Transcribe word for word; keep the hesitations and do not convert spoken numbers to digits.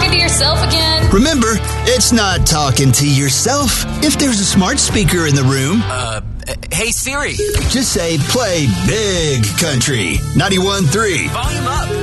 talking to yourself again? Remember, it's not talking to yourself if there's a smart speaker in the room. Uh, hey Siri. Just say, play Big Country ninety-one point three. Volume up.